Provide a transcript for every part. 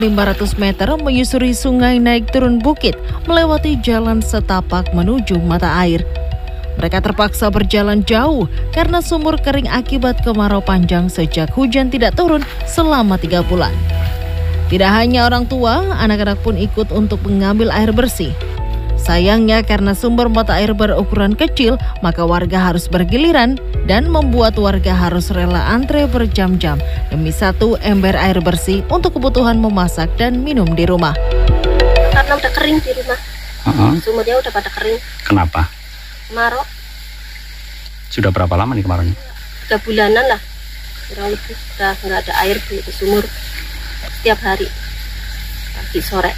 500 meter menyusuri sungai naik turun bukit, melewati jalan setapak menuju mata air. Mereka terpaksa berjalan jauh karena sumur kering akibat kemarau panjang sejak hujan tidak turun selama 3 bulan. Tidak hanya orang tua, anak-anak pun ikut untuk mengambil air bersih. Sayangnya karena sumber mata air berukuran kecil, maka warga harus bergiliran dan membuat warga harus rela antre berjam-jam demi 1 ember air bersih untuk kebutuhan memasak dan minum di rumah. Karena udah kering di rumah, sumurnya udah pada kering. Kenapa? Kemarau. Sudah berapa lama nih kemaraunya? 3 bulanan lah, kurang lebih. Udah nggak ada air di sumur setiap hari, pagi sore.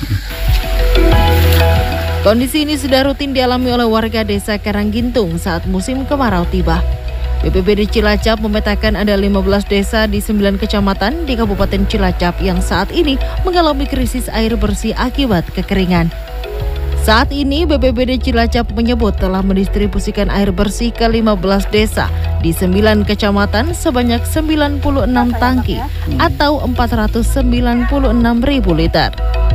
Kondisi ini sudah rutin dialami oleh warga desa Karanggintung saat musim kemarau tiba. BPBD Cilacap memetakan ada 15 desa di 9 kecamatan di Kabupaten Cilacap yang saat ini mengalami krisis air bersih akibat kekeringan. Saat ini BPBD Cilacap menyebut telah mendistribusikan air bersih ke 15 desa di 9 kecamatan sebanyak 96 tangki atau 496.000 liter.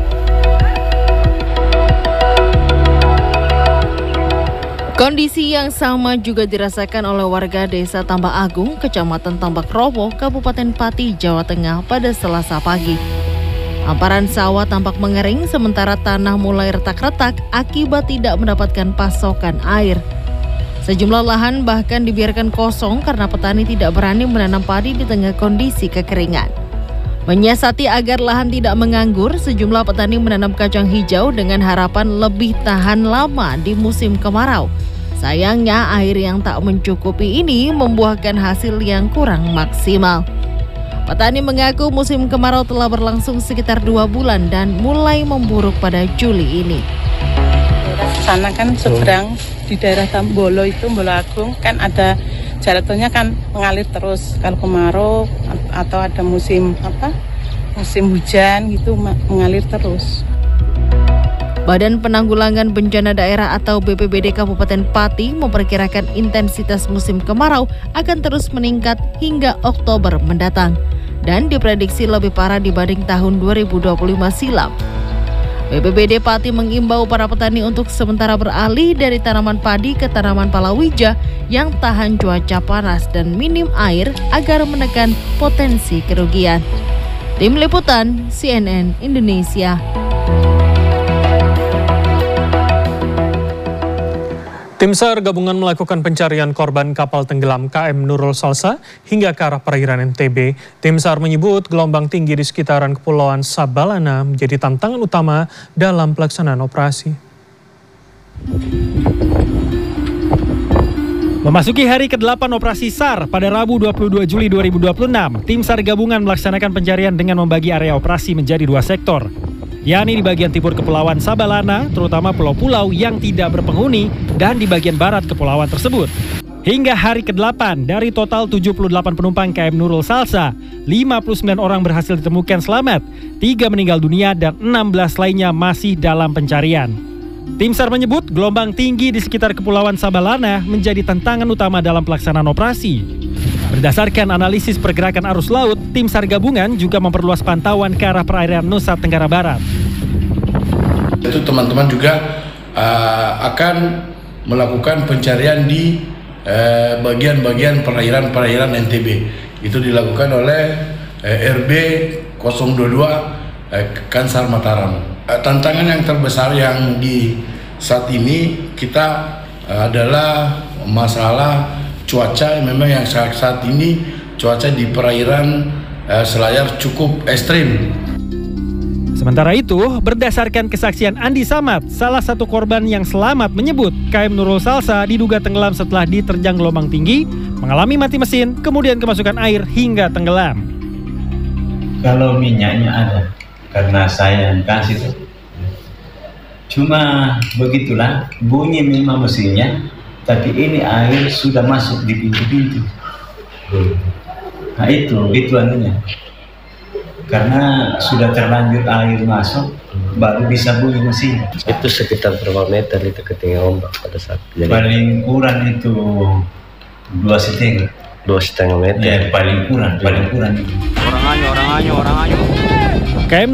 Kondisi yang sama juga dirasakan oleh warga desa Tambak Agung, Kecamatan Tambak Rowo, Kabupaten Pati, Jawa Tengah pada Selasa pagi. Hamparan sawah tampak mengering sementara tanah mulai retak-retak akibat tidak mendapatkan pasokan air. Sejumlah lahan bahkan dibiarkan kosong karena petani tidak berani menanam padi di tengah kondisi kekeringan. Menyiasati agar lahan tidak menganggur, sejumlah petani menanam kacang hijau dengan harapan lebih tahan lama di musim kemarau. Sayangnya air yang tak mencukupi ini membuahkan hasil yang kurang maksimal. Petani mengaku musim kemarau telah berlangsung sekitar 2 bulan dan mulai memburuk pada Juli ini. Sana kan seberang di daerah Tambolo itu, Bolo Agung, kan ada jalannya kan mengalir terus. Kalau kemarau atau ada musim hujan gitu mengalir terus. Badan Penanggulangan Bencana Daerah atau BPBD Kabupaten Pati memperkirakan intensitas musim kemarau akan terus meningkat hingga Oktober mendatang dan diprediksi lebih parah dibanding tahun 2025 silam. BPBD Pati mengimbau para petani untuk sementara beralih dari tanaman padi ke tanaman palawija yang tahan cuaca panas dan minim air agar menekan potensi kerugian. Tim Liputan CNN Indonesia. Tim SAR gabungan melakukan pencarian korban kapal tenggelam KM Nurul Salsa hingga ke arah perairan NTB. Tim SAR menyebut gelombang tinggi di sekitaran Kepulauan Sabalana menjadi tantangan utama dalam pelaksanaan operasi. Memasuki hari ke-8 operasi SAR pada Rabu 22 Juli 2026, tim SAR gabungan melaksanakan pencarian dengan membagi area operasi menjadi 2 sektor. Yakni di bagian timur Kepulauan Sabalana, terutama pulau-pulau yang tidak berpenghuni, dan di bagian barat kepulauan tersebut. Hingga hari ke-8, dari total 78 penumpang KM Nurul Salsa, 59 orang berhasil ditemukan selamat, 3 meninggal dunia dan 16 lainnya masih dalam pencarian. Tim SAR menyebut gelombang tinggi di sekitar Kepulauan Sabalana menjadi tantangan utama dalam pelaksanaan operasi. Berdasarkan analisis pergerakan arus laut, tim SAR gabungan juga memperluas pantauan ke arah perairan Nusa Tenggara Barat. Itu teman-teman juga akan melakukan pencarian di bagian-bagian perairan NTB. Itu dilakukan oleh RB 022 Kansar Mataram. Tantangan yang terbesar yang di saat ini kita adalah masalah cuaca. Memang yang saat ini cuaca di perairan Selayar cukup ekstrim. Sementara itu, berdasarkan kesaksian Andi Samad, salah satu korban yang selamat menyebut KM Nurul Salsa diduga tenggelam setelah diterjang gelombang tinggi, mengalami mati mesin, kemudian kemasukan air hingga tenggelam. Kalau minyaknya ada, karena saya yang kasih tuh. Cuma begitulah, bunyi memang mesinnya, tapi ini air sudah masuk di pintu-pintu. Nah itu anunya. Karena sudah terlanjur air masuk, baru bisa bunyi mesin. Itu sekitar berapa meter itu ketinggian ombak pada saat kejadian? Paling kurang itu 2,5. 2,5 meter. Ya, paling kurang. Orang anyo. KM